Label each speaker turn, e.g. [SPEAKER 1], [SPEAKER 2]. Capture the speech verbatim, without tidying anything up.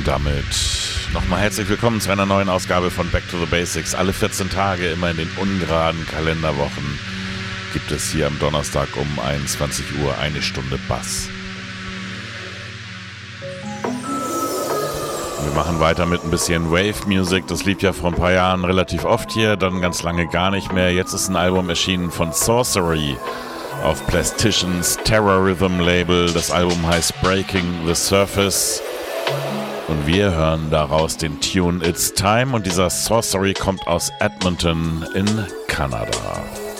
[SPEAKER 1] Und damit nochmal herzlich willkommen zu einer neuen Ausgabe von Back to the Basics. Alle vierzehn Tage, immer in den ungeraden Kalenderwochen, gibt es hier am Donnerstag um einundzwanzig Uhr eine Stunde Bass. Wir machen weiter mit ein bisschen Wave Music. Das lief ja vor ein paar Jahren relativ oft hier, dann ganz lange gar nicht mehr. Jetzt ist ein Album erschienen von Sorcery auf Plastitions Terrorism Label. Das Album heißt Breaking the Surface. Und wir hören daraus den Tune It's Time. Und dieser Sorcery kommt aus Edmonton in Kanada.